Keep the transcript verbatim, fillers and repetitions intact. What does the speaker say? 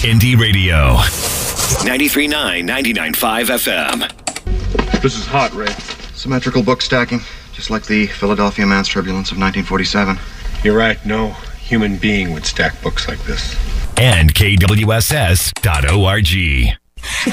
Indie Radio. ninety-three point nine, ninety-nine point five F M. This is hot, Ray. Symmetrical book stacking, just like the Philadelphia Man's Turbulence of nineteen forty-seven. You're right, no human being would stack books like this. And K W S S dot org.